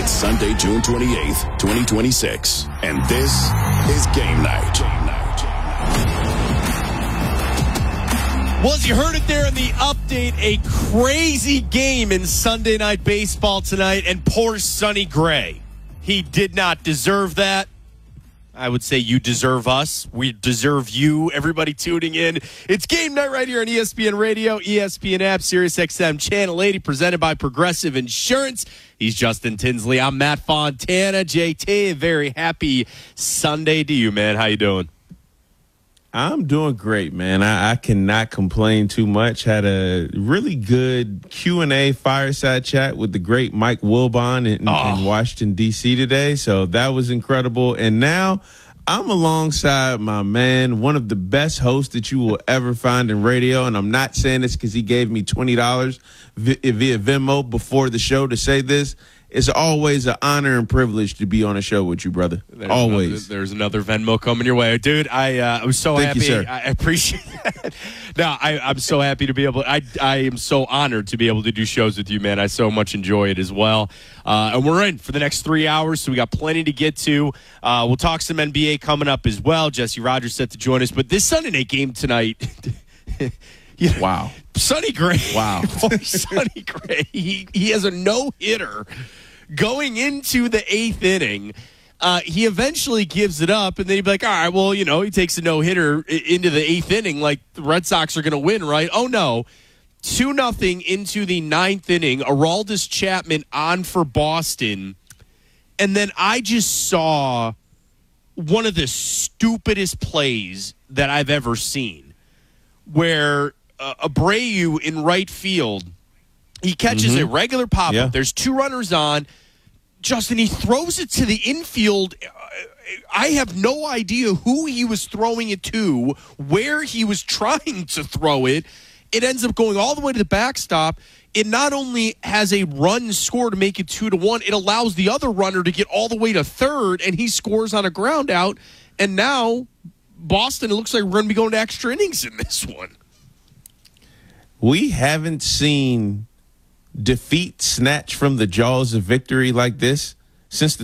It's Sunday, June 28th, 2026, and this is Game Night. Well, as you heard it there in the update, a crazy game in Sunday Night Baseball tonight, and poor Sonny Gray. He did not deserve that. I would say you deserve us. We deserve you, everybody tuning in. It's Game Night right here on ESPN Radio, ESPN app, SiriusXM Channel 80, presented by Progressive Insurance. He's Justin Tinsley. I'm Matt Fontana. JT, very happy Sunday to you, man. How you doing? I'm doing great, man. I cannot complain too much. Had a really good Q&A fireside chat with the great Mike Wilbon in Washington, D.C. today. So that was incredible. And now I'm alongside my man, one of the best hosts that you will ever find in radio. And I'm not saying this because he gave me $20 via Venmo before the show to say this. It's always an honor and privilege to be on a show with you, brother. Always. There's another Venmo coming your way. Dude, I was so happy. Thank you, sir. I appreciate that. No, I'm so happy to be able – I am so honored to be able to do shows with you, man. I so much enjoy it as well. And we're in for the next 3 hours, so we got plenty to get to. We'll talk some NBA coming up as well. Jesse Rogers set to join us. But this Sunday night game tonight – wow. Sonny Gray. Wow. Poor Sonny Gray. He has a no-hitter going into the eighth inning. He eventually gives it up, and then he'd be like, all right, well, he takes a no-hitter into the eighth inning, like the Red Sox are going to win, right? Oh, no. 2-0 into the ninth inning. Aroldis Chapman on for Boston. And then I just saw one of the stupidest plays that I've ever seen, where Abreu in right field, he catches a regular pop-up. Yeah. There's two runners on. Justin, he throws it to the infield. I have no idea who he was throwing it to, where he was trying to throw it. It ends up going all the way to the backstop. It not only has a run score to make it 2-1, it allows the other runner to get all the way to third, and he scores on a ground out. And now, Boston, it looks like we're going to be going to extra innings in this one. We haven't seen defeat snatched from the jaws of victory like this since the